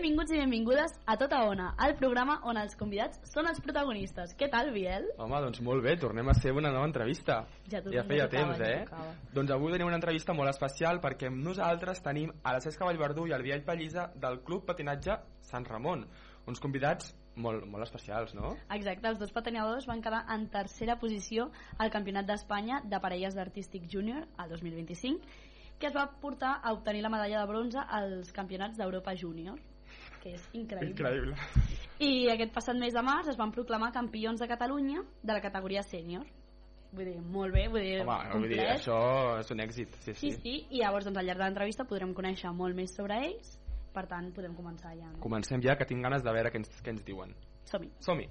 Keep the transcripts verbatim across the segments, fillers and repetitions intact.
Benvinguts i benvingudes a Tota Ona, el programa on els convidats són els protagonistes. Què tal, Biel? Home, doncs molt bé, tornem a ser una nova entrevista. Ja, tu, ja feia ja tocava, temps, ja eh? tocava. Doncs avui tenim una entrevista molt especial perquè nosaltres tenim a la Cesc Vallverdú i al Biel Pallisa del Club Patinatge Sant Ramon. Uns convidats molt, molt especials, no? Exacte, els dos patinadors van quedar en tercera posició al Campionat d'Espanya de Parelles d'Artístic Júnior al dos mil vint-i-cinc, que es va portar a obtenir la medalla de bronze als Campionats d'Europa Júnior, que és increïble. Increïble. I aquest passat mes de març es van proclamar campions de Catalunya de la categoria sènior. Vull dir, molt bé, vull dir, Home, complet. vull dir, això és un èxit. Sí, sí. Sí, sí, i llavors doncs, al llarg de l'entrevista podrem conèixer molt més sobre ells, per tant podem començar ja. No? Comencem ja, que tinc ganes de veure què ens, què ens diuen. Som-hi. Som-hi.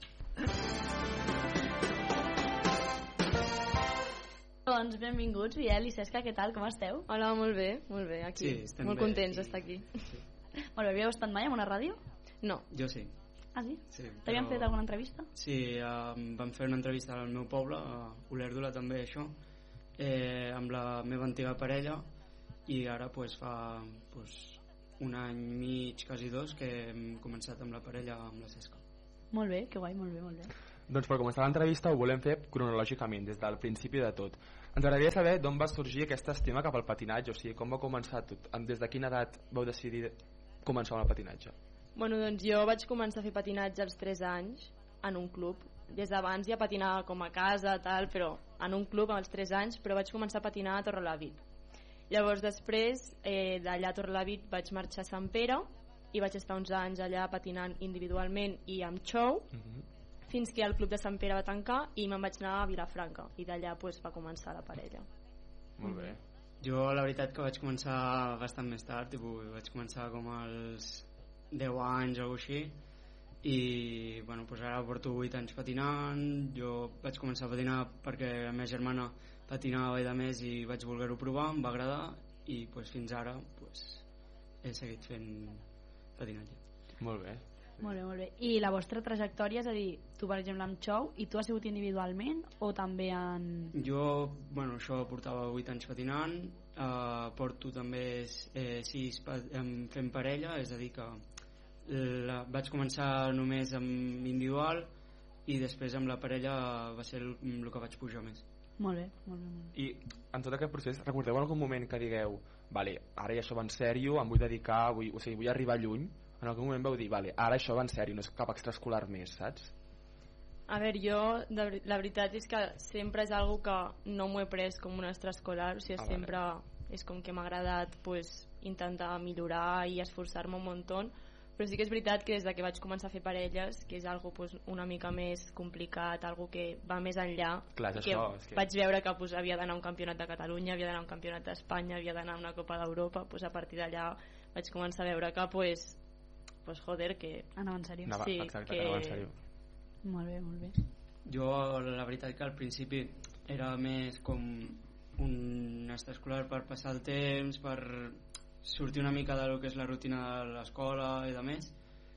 Doncs benvinguts, Biel i Cesca, què tal, com esteu? Hola, molt bé, molt bé, aquí. Sí, estem molt bé, contents sí. d'estar aquí. Sí. Molt bé, havíeu estat mai en una ràdio? No. Jo sí. Ah, sí? Sí, T'havien però- fet alguna entrevista? Sí, um, vam fer una entrevista al meu poble, a Olèrdola també, això, eh, amb la meva antiga parella, i ara pues, fa pues, un any mig, quasi dos, que hem començat amb la parella, amb la Cesca. Molt bé, que guai, molt bé, molt bé. Doncs per començar l'entrevista ho volem fer cronològicament, des del principi de tot. Ens agradaria saber d'on va sorgir aquesta estima cap al patinatge, o sigui, com va començar tot, des de quina edat vau decidir començar amb el patinatge? Bueno, doncs jo vaig començar a fer patinatge als tres anys en un club. Des d'abans ja patinava com a casa, tal, però en un club als tres anys, però vaig començar a patinar a Torrelavit. Llavors després, eh, d'allà a Torrelavit vaig marxar a Sant Pere i vaig estar uns anys allà patinant individualment i amb show, Uh -huh. fins que el club de Sant Pere va tancar i me'n vaig anar a Vilafranca i d'allà pues, va començar la parella. Molt bé. Jo la veritat que vaig començar bastant més tard, tipus, vaig començar com als deu anys o alguna així, i bueno, pues ara porto vuit anys patinant. Jo vaig començar a patinar perquè la meva germana patinava i de més i vaig voler-ho provar, em va agradar i pues, fins ara pues, he seguit fent patinatge. Molt bé. Molt bé, molt bé. I la vostra trajectòria, és a dir, tu per exemple amb show, i tu has sigut individualment o també en... Jo, bueno, això portava vuit anys patinant, eh, porto també eh, sis pa fent parella, és a dir que la, vaig començar només amb individual i després amb la parella va ser el, el que vaig pujar més. Molt bé, molt bé, molt bé. I en tot aquest procés, recordeu algun moment que digueu, vale, ara ja això va en sèrio, em vull dedicar, vull, o sigui, vull arribar lluny? En algun moment vau dir, vale, ara això va en sèrio, no és cap extraescolar més, saps? A veure, jo, de, ver- la veritat és que sempre és algo que no m'ho he pres com un extraescolar, o sigui, Ah, ah, sempre és com que m'ha agradat pues, intentar millorar i esforçar-me un muntó, però sí que és veritat que des de que vaig començar a fer parelles, que és algo pues, una mica més complicat, algo que va més enllà, Clar, és que això, és que- vaig veure que pues, havia d'anar a un campionat de Catalunya, havia d'anar a un campionat d'Espanya, havia d'anar a una Copa d'Europa, pues, a partir d'allà vaig començar a veure que pues, pues joder, que Anava en sèrio. Anava, Sí, exacte, que- que anava en sèrio. Molt bé, molt bé. Jo la veritat que al principi era més com un extraescolar per passar el temps, per sortir una mica de lo que és la rutina de l'escola i de més,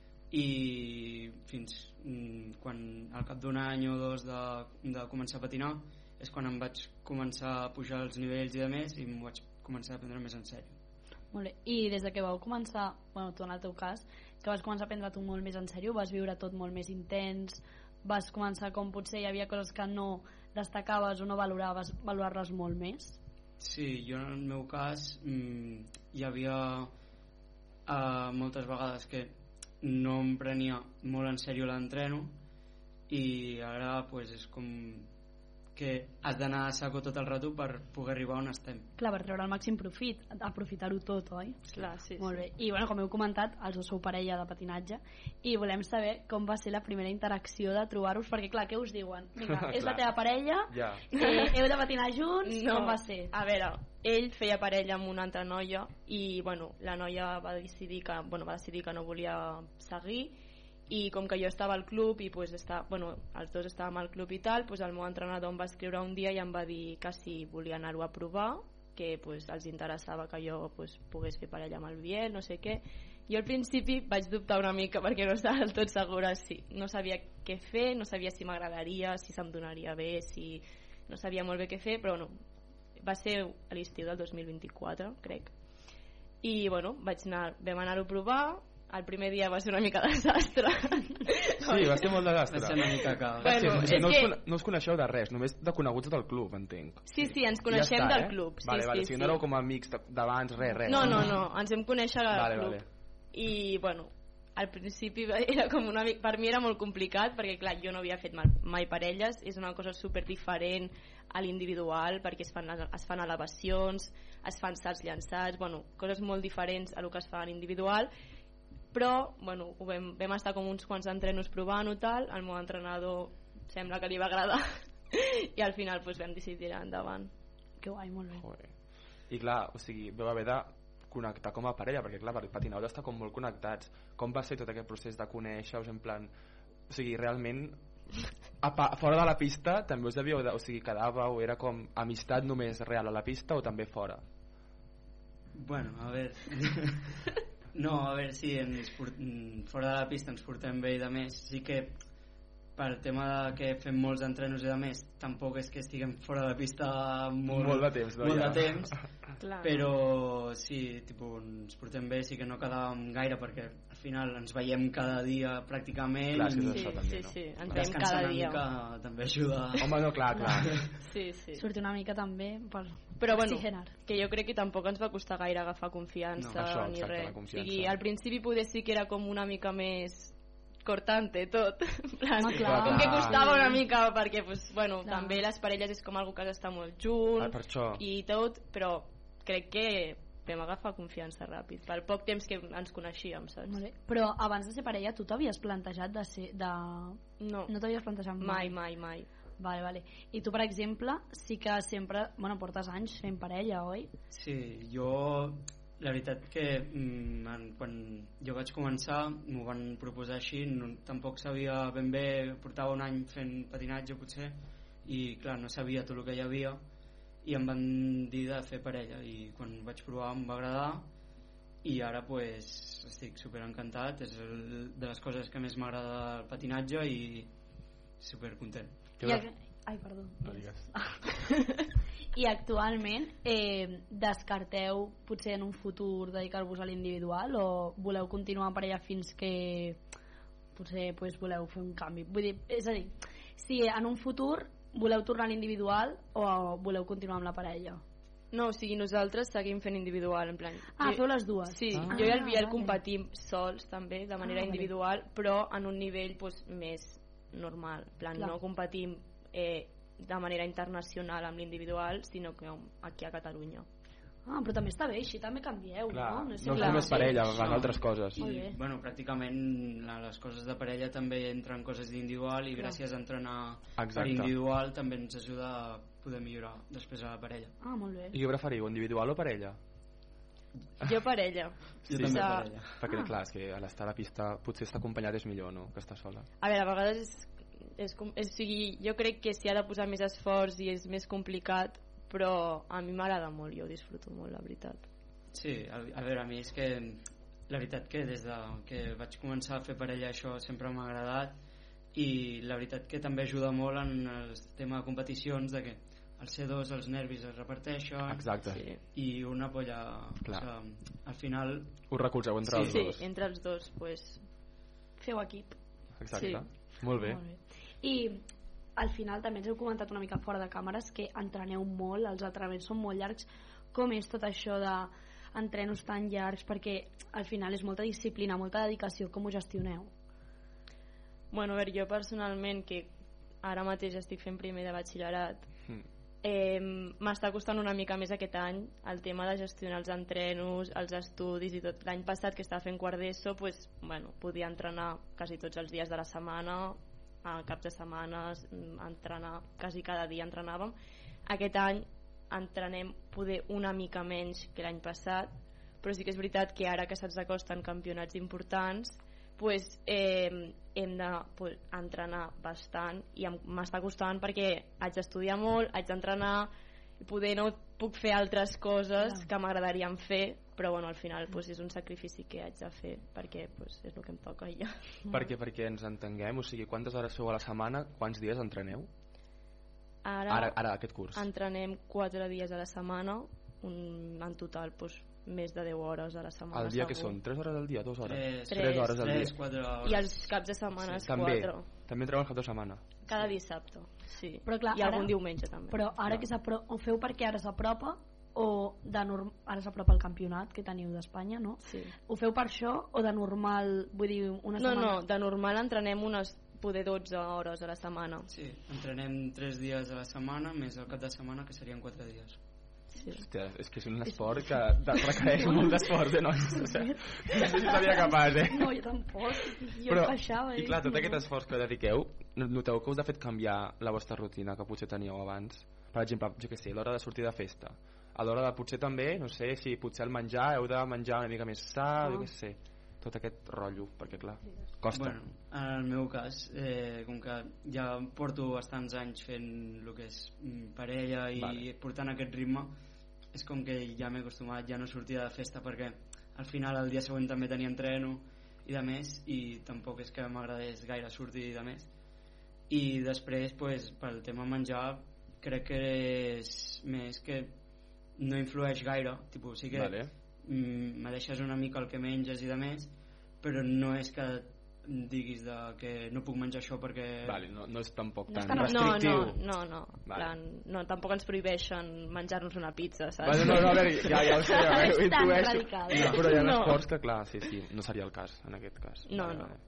i fins mm, quan al cap d'un any o dos de, de començar a patinar és quan em vaig començar a pujar els nivells i de més, i m'ho vaig començar a prendre més en sèrio. Molt bé. I des de que vau començar, bueno, tu en el teu cas, que vas començar a prendre-t'ho molt més en sèrio, vas viure tot molt més intens, vas començar com potser hi havia coses que no destacaves o no valoraves, valorar-les molt més? Sí, jo en el meu cas mmm, hi havia uh, moltes vegades que no em prenia molt en sèrio l'entreno, i ara pues, és com que has d'anar a saco tot el rato per poder arribar on estem. Clar, per treure el màxim profit, aprofitar-ho tot, oi? clar, sí, Molt sí. bé. I bueno, com heu comentat, els dos sou parella de patinatge i volem saber com va ser la primera interacció de trobar-vos, perquè clar, què us diuen? Vinga, és la Clar. teva parella, Ja. eh, heu de patinar junts, No. com va ser? A veure, ell feia parella amb una altra noia i bueno, la noia va decidir que, bueno, va decidir que no volia seguir, i com que jo estava al club i pues, està, bueno, els dos estàvem al club i tal, pues, el meu entrenador em va escriure un dia i em va dir que si volia anar-ho a provar, que pues, els interessava que jo pues, pogués fer parella amb el Biel, no sé què. Jo al principi vaig dubtar una mica perquè no estava del tot segura, sí. No sabia què fer, no sabia si m'agradaria, si se'm donaria bé, si no sabia molt bé què fer, però no, va ser a l'estiu del dos mil vint-i-quatre, crec. I bueno, vaig anar, vam anar-ho a provar. el primer dia va ser una mica desastre. Sí, va ser molt desastre. Va ser una mica caos. Bueno, sí, sí, és no, que- us, cone- no us coneixeu de res, només de coneguts del club, entenc. Sí, sí, ens I coneixem ja està, del eh? club. Sí, vale, sí, vale, sí. si no éreu com amics de- d'abans, res, res. No, no, no, ens vam conèixer al Vale, club. vale. I, bueno, al principi era com una mica... Per mi era molt complicat, perquè, clar, jo no havia fet mai, mai parelles, és una cosa super diferent a l'individual, perquè es fan, es fan elevacions, es fan salts llançats, bueno, coses molt diferents a lo que es fa en individual, però, bueno, ho vam, vam estar com uns quants entrenos provant-ho tal, el meu entrenador sembla que li va agradar, i al final pues, vam decidir tirar endavant. Que guai, molt bé. Joder. I clar, o sigui, vau haver de connectar com a parella, perquè clar, per patinar heu d'estar com molt connectats. Com va ser tot aquest procés de conèixer-vos en plan... O sigui, realment, a pa, fora de la pista també us devíeu, de, o sigui, quedàveu, era com amistat només real a la pista o també fora? Bueno, a veure... No, a veure, sí, ens port... fora de la pista ens portem bé i de més. Sí que pel tema de que fem molts entrenos i de més, tampoc és que estiguem fora de la pista molt, Molt de temps, no, molt ja. de temps Clar. però sí, tipus, ens portem bé, sí que no quedàvem gaire perquè al final ens veiem cada dia pràcticament. Clar, sí, és Sí, això també, sí, no? sí, ens veiem Descansar cada una dia. mica també ajuda. Home, no, clar, clar. Sí, sí. Sortir una mica també per Però bueno, oxigenar. que jo crec que tampoc ens va costar gaire agafar confiança No, això, ni exacte, res. la confiança. O sigui, al principi poder sí que era com una mica més cortante tot. En plan, Ah, clar. com que costava una mica perquè pues, bueno, Clar. també les parelles és com algo que has d'estar molt junt Ah, per això. i tot, però crec que vam agafar confiança ràpid pel poc temps que ens coneixíem, saps? Molt bé. Però abans de ser parella tu t'havies plantejat de ser... De... No, No t'havies plantejat mai, mai, mai. Vale, vale. I tu, per exemple, sí que sempre... Bueno, portes anys fent parella, oi? Sí, jo la veritat que mm, en, quan jo vaig començar m'ho van proposar així, no, tampoc sabia ben bé, portava un any fent patinatge potser i clar, no sabia tot el que hi havia i em van dir de fer parella i quan vaig provar em va agradar i ara pues, estic super encantat, és el, de les coses que més m'agrada el patinatge i super content. Que I va- ac- Ai, perdó. No digues. I actualment eh, descarteu potser en un futur dedicar-vos a l'individual o voleu continuar en parella fins que potser pues, voleu fer un canvi? Vull dir, és a dir, si en un futur voleu tornar a l'individual o voleu continuar amb la parella? No, o sigui, nosaltres seguim fent individual, en plan... Ah, jo- feu les dues? Sí, Ah, jo i el Biel vale. competim sols també, de manera Ah, vale. individual, però en un nivell pues, més normal. En plan, Clar. no competim eh, de manera internacional amb l'individual, sinó que aquí a Catalunya. Ah, però també està bé, així també canvieu, Clar, no? no és és clar, només sí. parella, Això. van altres coses. I, Molt bé. bueno, pràcticament a les coses de parella també entren coses d'individual i Clar. gràcies a entrenar Exacte. per individual també ens ajuda a poder millorar després a la parella. Ah, molt bé. I què preferiu, individual o parella? Jo parella. Jo Sí. també O sea, parella. Perquè, Ah. clar, és que a l'estar a la pista potser estar acompanyat és millor, no?, que estar sola. A veure, a vegades és, és, com- és, o sigui, jo crec que s'hi ha de posar més esforç i és més complicat, però a mi m'agrada molt, jo ho disfruto molt, la veritat. Sí, a, a veure, a mi és que la veritat que des de que vaig començar a fer parella això sempre m'ha agradat i la veritat que també ajuda molt en el tema de competicions de que al C dos els nervis es reparteixen Exacte. Sí, i un apoya Clar. o sigui, al final Us recolzeu entre Sí, els sí, dos. entre els dos, pues, Feu equip. Exacte. sí. Molt bé. Molt bé. I al final també ens heu comentat una mica fora de càmeres que entreneu molt, els entrenaments són molt llargs. Com és tot això de entrenos tan llargs? Perquè al final és molta disciplina, molta dedicació. Com ho gestioneu? Bueno, a veure, jo personalment, que ara mateix estic fent primer de batxillerat, Mm. eh, m'està costant una mica més aquest any el tema de gestionar els entrenos, els estudis i tot. L'any passat, que estava fent quart d'ESO, pues, bueno, podia entrenar quasi tots els dies de la setmana, a cap de setmanes, mm, entrenar quasi cada dia entrenàvem. Aquest any entrenem poder una mica menys que l'any passat, però sí que és veritat que ara que se'ns acosten campionats importants, pues, eh, hem de pues, entrenar bastant i em- m'està costant perquè haig d'estudiar molt, haig d'entrenar i poder no puc fer altres coses Clar. que m'agradarien fer, però bueno, al final pues, és un sacrifici que haig de fer perquè pues, és el que em toca i ja. Perquè, perquè ens entenguem, o sigui, quantes hores feu a la setmana, quants dies entreneu? Ara, Ara, ara aquest curs. entrenem quatre dies a la setmana, un, en total pues, més de deu hores a la setmana. Al dia segur. que són? tres hores al dia? dues hores? Tres, tres hores al tres, dia. quatre hores. I els caps de setmana Sí, sí, també, quatre. també entreu el cap de setmana. Cada dissabte, sí. Però clar, I algun ara- diumenge també. Però ara Clar. que s'apro- ho feu perquè ara s'apropa o de norm... ara s'apropa el campionat que teniu d'Espanya, no? Sí. Ho feu per això o de normal, vull dir, una No, setmana? no, de normal entrenem unes poder dotze hores a la setmana. Sí, entrenem tres dies a la setmana més el cap de setmana, que serien quatre dies. Sí. Hòstia, és que és un esport que de- requereix molt d'esforç, eh, nois? O sigui, no sé si seria capaç, eh? No, jo tampoc. Jo Però, baixava. i eh? clar, tot No. aquest esforç que dediqueu, noteu que us ha fet canviar la vostra rutina que potser teníeu abans? Per exemple, jo què sé, a l'hora de sortir de festa, a l'hora de potser també, no sé, si potser al menjar heu de menjar una mica més sa, Ah. jo què sé, tot aquest rotllo, perquè clar, costa. Bueno, en el meu cas, eh, com que ja porto bastants anys fent el que és mm, parella i Vale. portant aquest ritme, és com que ja m'he acostumat, ja no sortia de festa perquè al final el dia següent també tenia entreno i de més, i tampoc és que m'agradés gaire sortir de més. I després, pues, pel tema menjar, crec que és més que no influeix gaire, tipus, sí que Vale. mm, me deixes una mica el que menges i de més, però no és que diguis de que no puc menjar això perquè... Vale, no, no és tampoc No és tan tan- No, restrictiu. no, no, no. Vale. Plan, no, tampoc ens prohibeixen menjar-nos una pizza, saps? Vale, no, no, a veure, ja, ja ho sé, ja ho És tan intueixo. radical. No, però hi ha No. esports que, clar, sí, sí, no seria el cas, en aquest cas. No, Vale, no. vale.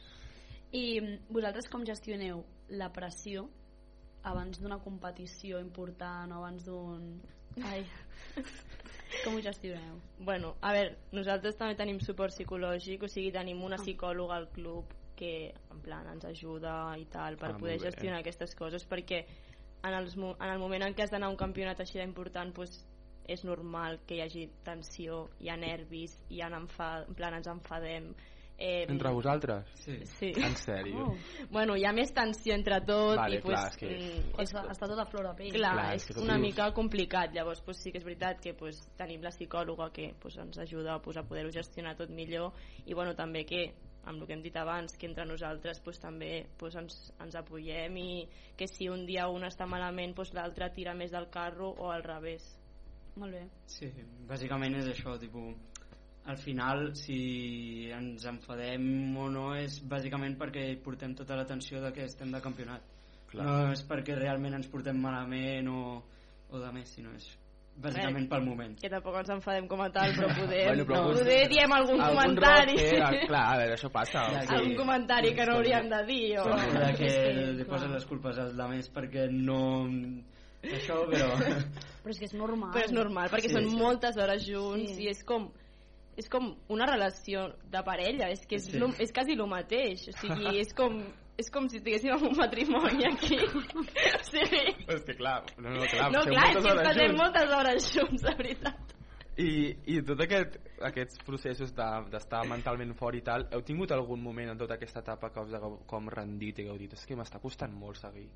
I mm, vosaltres com gestioneu la pressió abans d'una competició important o abans d'un... Ai, com ho gestioneu? Bueno, a veure, nosaltres també tenim suport psicològic, o sigui, tenim una psicòloga al club que en plan ens ajuda i tal per Ah, poder molt bé. gestionar aquestes coses, perquè en, els, mo- en el moment en què has d'anar a un campionat així d'important, pues, és normal que hi hagi tensió, hi ha nervis, hi ha enfad, en plan ens enfadem. Eh, Entre vosaltres? Sí. Sí. En sèrio? Oh. Bueno, hi ha més tensió entre tot Vale, i pues, clar, és que- mm, és, Està, està tot a flor de pell. clar, Clar, és és que tot una dius- mica complicat. Llavors pues, sí que és veritat que pues, tenim la psicòloga que pues, ens ajuda pues, a poder-ho gestionar tot millor, i bueno, també que amb el que hem dit abans, que entre nosaltres pues, també pues, ens, ens apoyem, i que si un dia un està malament pues, l'altre tira més del carro o al revés. Molt bé. Sí, bàsicament és això, tipus, al final si ens enfadem o no és bàsicament perquè portem tota l'atenció de que estem de campionat. Clar. No és perquè realment ens portem malament o, o de més, sinó és bàsicament pel moment. Que tampoc ens enfadem com a tal, però poder, Bueno, però no, algun- poder diem algun, Algun comentari rock era, clar, a veure, això passa. Ja, Sí. algun comentari que no hauríem de dir o... O de que És que, li posen clar. les culpes als altres perquè no... Això, però... Però és que és normal. Però és normal, perquè Sí, són sí. moltes hores junts, Sí. i és com és com una relació de parella, és que és, Sí. lo, és quasi el mateix, o sigui, és com, és com si estiguéssim en un matrimoni aquí. O sigui, És que clar, no, no, clar, no, feu clar, és moltes que hores passem junts. moltes hores junts, de veritat. I, i tot aquest, aquests processos de- d'estar mentalment fort i tal, heu tingut algun moment en tota aquesta etapa que us hagueu com rendit i hagueu dit és que m'està costant molt seguir?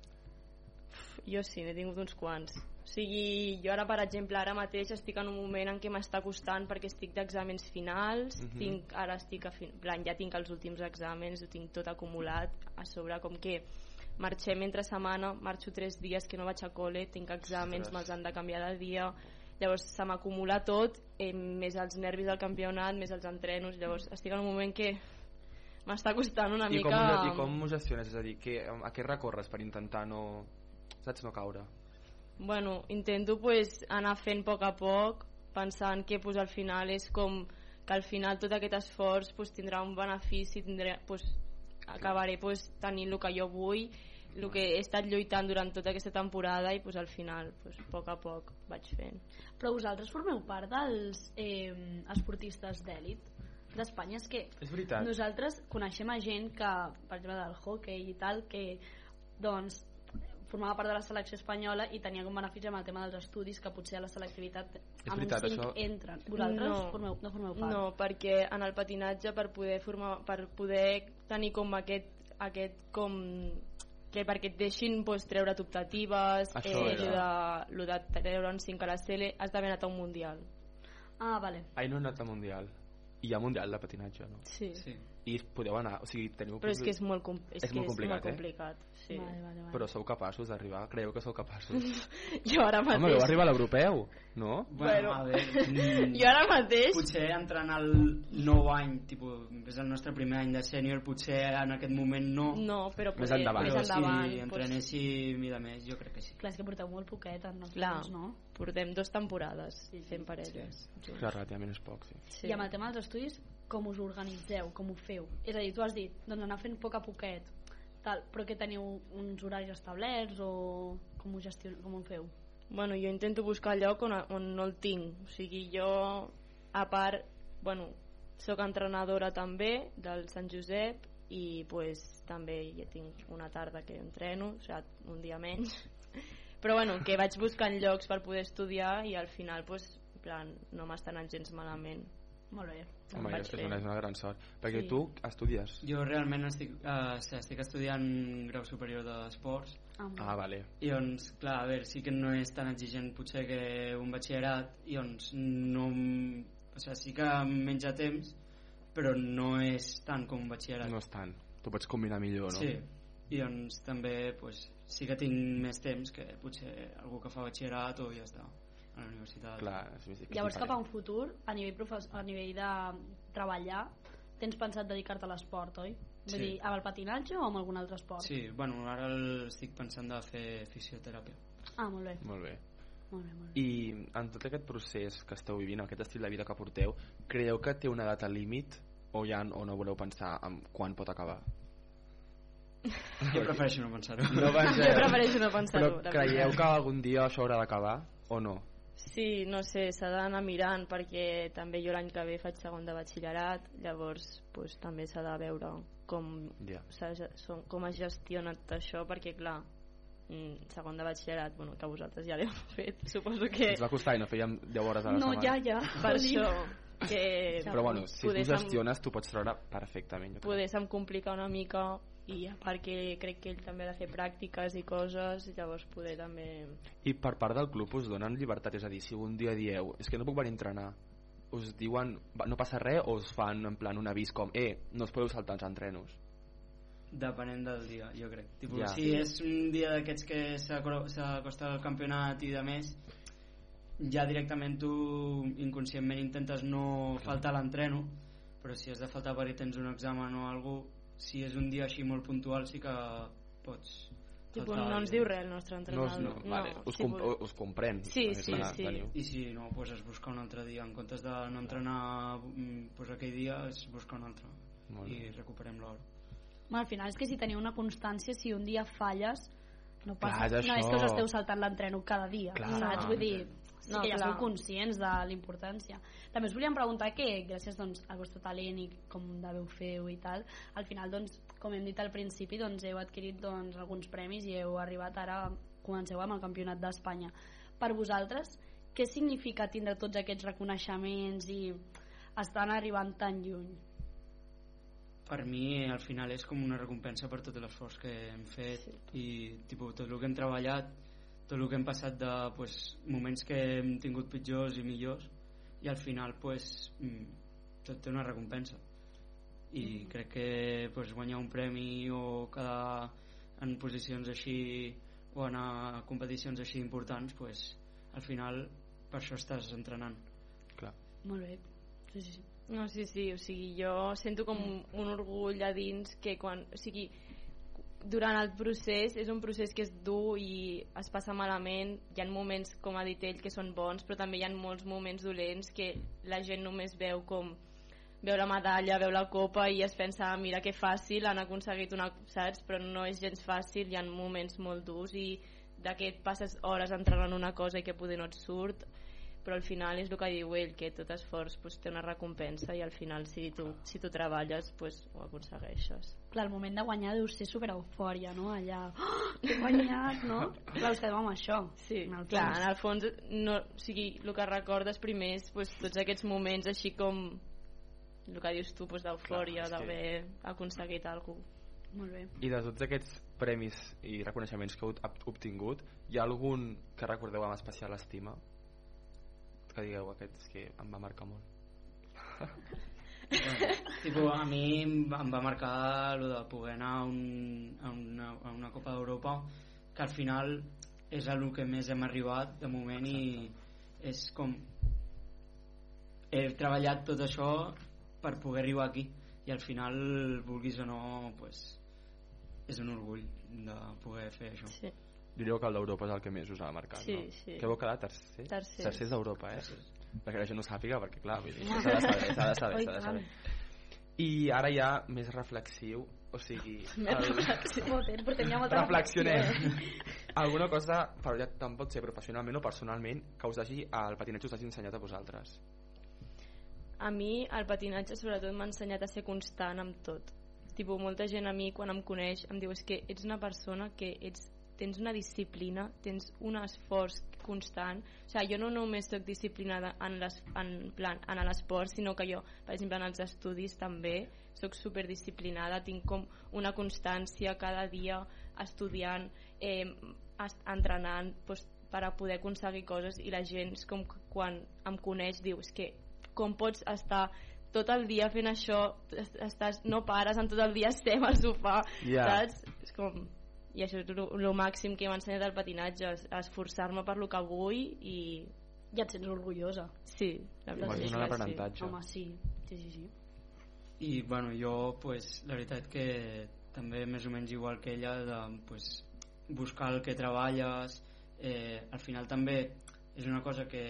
Jo sí, n'he tingut uns quants. O sigui, jo ara, per exemple, ara mateix estic en un moment en què m'està costant perquè estic d'exàmens finals, Mhm. tinc, ara estic a fin... plan, ja tinc els últims exàmens, ho tinc tot acumulat a sobre, com que marxem entre setmana, marxo tres dies que no vaig a col·le, tinc exàmens, Ostres. me'ls han de canviar de dia, llavors se m'acumula tot, eh, més els nervis del campionat, més els entrenos, llavors estic en un moment que m'està costant una I mica... com, ho- I com ho gestiones? És a dir, que, a què recorres per intentar no, saps, no caure? Bueno, intento pues, anar fent a poc a poc, pensant que pues, al final és com que al final tot aquest esforç pues, tindrà un benefici, tindré, pues, acabaré pues, tenint el que jo vull, el que he estat lluitant durant tota aquesta temporada, i pues, al final pues, a poc a poc vaig fent. Però vosaltres formeu part dels eh, esportistes d'èlit d'Espanya. És que És veritat. nosaltres coneixem a gent que, per exemple, del hockey i tal, que doncs formava part de la selecció espanyola i tenia com benefici amb el tema dels estudis, que potser a la selectivitat amb veritat, uns cinc això- entren. Vosaltres No. formeu, no formeu part? No, perquè en el patinatge per poder formar, per poder tenir com aquest, aquest com que perquè et deixin pues, treure optatives, Això eh, era. lo de, lo de treure'n cinc a la C L, has d'haver anat a un mundial. Ah, vale. Ai, no he anat a Mundial. I hi ha Mundial de patinatge, no? Sí. Sí. i podeu anar, o sigui, teniu... Però és que és molt, com... és és que molt és complicat, molt complicat eh? sí. Vale, vale, vale. Però sou capaços d'arribar? Creieu que sou capaços? Jo ara mateix... Home, vau arribar a l'europeu, no? Bueno, a veure... mm, Jo ara mateix... Potser entrant al nou any, tipus, és el nostre primer any de sènior, potser en aquest moment no. No, però Més poder, endavant. més Però endavant si pots- entrenéssim i de més, jo crec que sí. Clar, és que porteu molt poquet en els Clar, temps, no? portem dos temporades fent parelles. junts. Clar, relativament és poc, sí. Sí. I amb el tema dels estudis, com us organitzeu, com ho feu? És a dir, tu has dit, doncs anar fent poc a poquet, tal, però que teniu uns horaris establerts o com ho gestioneu, com ho feu? Bueno, jo intento buscar lloc on, on no el tinc. O sigui, jo, a part, bueno, soc entrenadora també del Sant Josep i pues, també ja tinc una tarda que entreno, o sigui, un dia menys. Però bueno, que vaig buscant llocs per poder estudiar i al final pues, en plan, no m'està anant gens malament. Molt bé. Home, vaig és, és, fent. una, és una gran sort. Perquè Sí. tu estudies. Jo realment estic, uh, estic estudiant grau superior d'esports Ah, molt Ah, vale. i doncs, clar, a veure, sí que no és tan exigent potser que un batxillerat i doncs no... em- O sigui, sí que em menja temps, però no és tant com un batxillerat. No és tant. Tu pots combinar millor, no? Sí, i doncs també pues, sí que tinc més temps que potser algú que fa batxillerat o ja està a la universitat. Clar, és, és, és Llavors, cap a un diferent. futur, a nivell, profes a nivell de treballar, tens pensat dedicar-te a l'esport, oi? Vull Sí. dir, amb el patinatge o amb algun altre esport? Sí, bueno, ara el- estic pensant de fer fisioteràpia. Ah, molt bé. Molt bé. Molt bé, molt bé. I en tot aquest procés que esteu vivint, aquest estil de vida que porteu, creieu que té una data límit o ja o no voleu pensar en quan pot acabar? Jo prefereixo no pensar-ho. No Jo penseu. prefereixo no pensar-ho. Però la creieu veritat. que algun dia això haurà d'acabar o no? Sí, no sé, s'ha d'anar mirant perquè també jo l'any que ve faig segon de batxillerat, llavors pues, també s'ha de veure com, Ja. s'ha ge- són- com es gestiona tot això perquè clar, mm, segon de batxillerat, bueno, que vosaltres ja l'heu fet, suposo que Ens va costar i no fèiem deu hores a la No, ja, setmana. ja. per això que Però bueno, si tu poder se'm- gestiones, tu pots treure perfectament. jo crec. poder se'm complica una mica i a part que crec que ell també ha de fer pràctiques i coses, llavors poder també... I per part del club us donen llibertat, és a dir, si un dia dieu és que no puc venir a entrenar, us diuen "Va, no passa res o us fan en plan un avís com eh, no us podeu saltar els entrenos? Depenent del dia, jo crec. Tipo, Ja. Si és un dia d'aquests que s'acro- s'acosta al campionat i de més, ja directament tu inconscientment intentes no faltar a l'entreno, però si has de faltar perquè tens un examen o alguna cosa, si és un dia així molt puntual sí que pots Tipo, faltar no ens i- diu res el nostre No, entrenador. no, vale. us, tipo, com, us comprèn. Sí, perquè, sí, clar, sí. teniu- i si no, pues es busca un altre dia en comptes de no entrenar mm, pues aquell dia es busca un altre Molt i bé. recuperem l'hora. Bueno, al final és que si teniu una constància, si un dia falles, no passa. Clar, és no és això. que us esteu saltant l'entreno cada dia, Clar. saps? Vull dir, sí No, que ja clar. sou conscients de la importància. També us volíem preguntar que, gràcies doncs, al vostre talent i com deveu fer i tal, al final, doncs, com hem dit al principi, doncs, heu adquirit doncs, alguns premis i heu arribat ara, comenceu amb el Campionat d'Espanya. Per vosaltres, què significa tindre tots aquests reconeixements i estan arribant tan lluny? Per mi al final és com una recompensa per tot l'esforç que hem fet sí. i tipus, tot el que hem treballat, tot el que hem passat de pues, moments que hem tingut pitjors i millors i al final pues, mm, tot té una recompensa i mm. crec que pues, guanyar un premi o quedar en posicions així o anar a competicions així importants pues, al final per això estàs entrenant. Clar. Molt bé, sí, sí, sí. No, sí, sí, o sigui, jo sento com un orgull a dins que quan, o sigui, durant el procés, és un procés que és dur i es passa malament, hi ha moments, com ha dit ell, que són bons, però també hi ha molts moments dolents que la gent només veu com veu la medalla, veu la copa i es pensa, mira que fàcil, han aconseguit una, saps? Però no és gens fàcil, hi ha moments molt durs i d'aquest passes hores entrenant una cosa i que poder no et surt, però al final és el que diu ell, que tot esforç pues, té una recompensa i al final si tu, si tu treballes pues, ho aconsegueixes. Clar, el moment de guanyar deu ser super eufòria, no? Allà, oh, he guanyat, no? Clar, us quedeu amb això. Sí, en el clar, fons. en el fons no, o sigui, el que recordes primer és pues, tots aquests moments així com el que dius tu pues, d'eufòria, Clar, és que- d'haver aconseguit alguna cosa. Molt bé. I de tots aquests premis i reconeixements que heu obtingut, hi ha algun que recordeu amb especial estima? Que digueu, aquest és que em va marcar molt. tipo, a mi em va marcar el de poder anar a, un, a, una, a una Copa d'Europa, que al final és a lo que més hem arribat de moment. Exacte. I és com he treballat tot això per poder arribar aquí, i al final, vulguis o no, pues, és un orgull de poder fer això. Sí. Diríeu que l'Europa és el que més us ha marcat, sí, no? Sí. Què vau quedar? Tercer? Tercers. Tercers d'Europa, eh? Tercers. Perquè la gent no sàpiga, perquè clar, vull dir, s'ha de saber, s'ha de saber, s'ha de saber. I ara ja més reflexiu, o sigui... El... Portem ja molta reflexionem. Alguna cosa, però ja tant pot ser professionalment o personalment, que us hagi, el patinatge us hagi ensenyat a vosaltres? A mi el patinatge sobretot m'ha ensenyat a ser constant amb tot. Tipo, molta gent a mi quan em coneix em diu és que ets una persona que ets, tens una disciplina, tens un esforç constant. O sigui, jo no només soc disciplinada en, les, en, plan, en l'esport, sinó que jo, per exemple, en els estudis també soc superdisciplinada, tinc com una constància cada dia estudiant, eh, entrenant, doncs, per a poder aconseguir coses, i la gent com quan em coneix diu és que com pots estar tot el dia fent això, estàs, no pares en tot el dia estem al sofà, yeah. Saps? És com... I això és el màxim que m'ha ensenyat el patinatge, esforçar-me per lo que vull, i ja et sents orgullosa. Sí, la veritat és un aprenentatge. Home, sí, sí, sí, sí. I bueno, jo pues, la veritat que també més o menys igual que ella, de pues, buscar el que treballes, eh, al final també és una cosa que